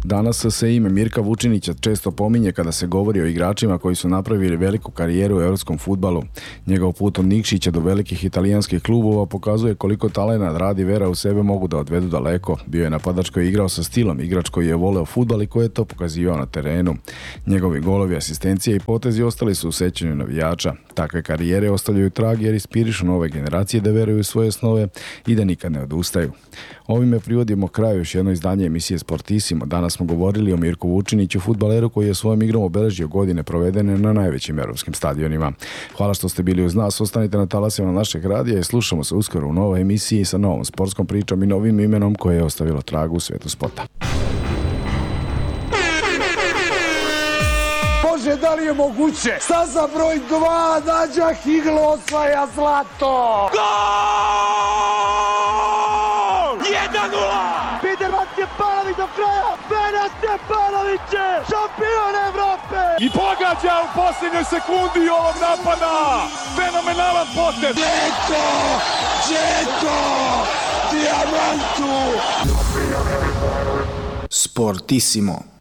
Danas se ime Mirka Vučinića često pominje kada se govori o igračima koji su napravili veliku karijeru u evropskom fudbalu. Njegov put od Nikšića do velikih italijanskih klubova pokazuje koliko talenat, rad i vera u sebe mogu da odvedu daleko. Bio je napadač koji je igrao sa stilom, igrač koji je voleo fudbal i koji je to pokazivao na terenu. Njegovi golovi, asistencije i potezi ostali su u sećanju navijača. Takve karijere ostavljaju trag jer inspirišu nove generacije da veruju u svoje snove i da nikad ne odustaju. Ovime privodimo kraju još jedno izdanje emisije Sportissimo. Danas smo govorili o Mirku Vučiniću, fudbaleru koji je svojom igrom obeležio godine provedene na najvećim evropskim stadionima. Hvala što ste bili uz nas, ostanite na talasima našeg radija i slušamo se uskoro u novoj emisiji sa novom sportskom pričom i novim imenom koje je ostavilo tragu u svetu sporta. Bože, da li je moguće? Staza broj 2, Nađa Higlo osvaja zlato! Gol! 1:0! Peter Stjepanović do kraja! Petar Stjepanović je šampion Evrope! I pogađa u posljednjoj sekundi ovog napada! Fenomenalan potez! Džeko! Diamantu! Sportissimo.